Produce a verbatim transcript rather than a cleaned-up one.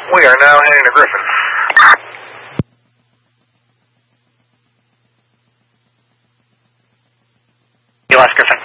We are now heading to Griffin. You lost Griffin.